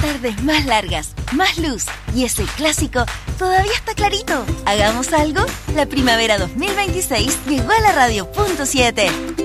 tardes más largas, más luz y ese clásico todavía está clarito. ¿Hagamos algo? La primavera 2026 llegó a la radio .7.